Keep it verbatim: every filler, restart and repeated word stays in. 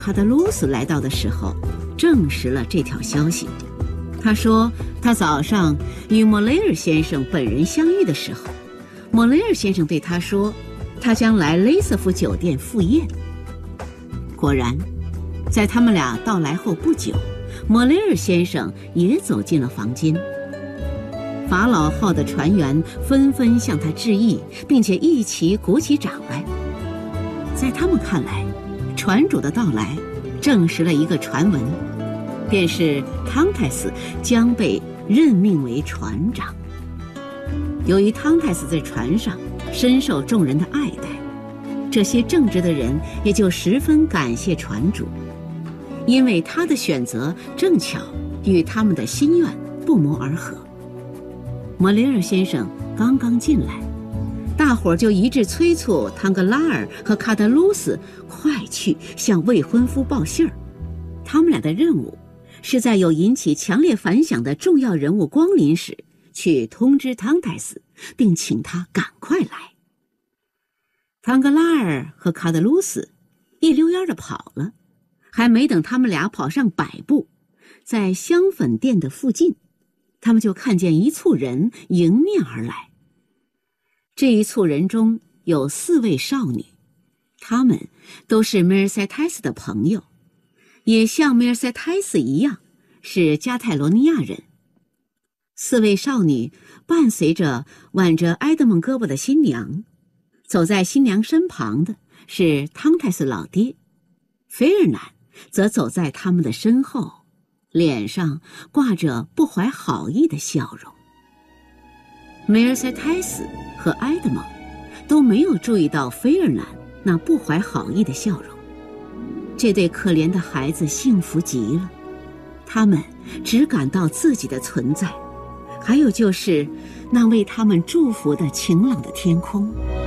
卡德鲁斯来到的时候，证实了这条消息。他说，他早上与莫雷尔先生本人相遇的时候，莫雷尔先生对他说，他将来雷瑟夫酒店赴宴。果然，在他们俩到来后不久，莫雷尔先生也走进了房间。法老号的船员纷纷向他致意，并且一起鼓起掌来。在他们看来，船主的到来证实了一个传闻，便是汤泰斯将被任命为船长。由于汤泰斯在船上深受众人的爱戴，这些正直的人也就十分感谢船主，因为他的选择正巧与他们的心愿不谋而合。莫雷尔先生刚刚进来，大伙儿就一致催促汤格拉尔和卡德鲁斯快去向未婚夫报信儿。他们俩的任务是在有引起强烈反响的重要人物光临时，去通知汤泰斯，并请他赶快来。汤格拉尔和卡德鲁斯一溜烟地跑了，还没等他们俩跑上百步，在香粉店的附近，他们就看见一簇人迎面而来。这一簇人中有四位少女，她们都是梅尔塞泰斯的朋友，也像梅尔塞泰斯一样是加泰罗尼亚人。四位少女伴随着挽着埃德蒙胳膊的新娘，走在新娘身旁的是汤泰斯老爹，菲尔南则走在他们的身后，脸上挂着不怀好意的笑容。梅尔塞泰斯和埃德蒙都没有注意到菲尔南那不怀好意的笑容。这对可怜的孩子幸福极了，他们只感到自己的存在，还有就是那为他们祝福的晴朗的天空。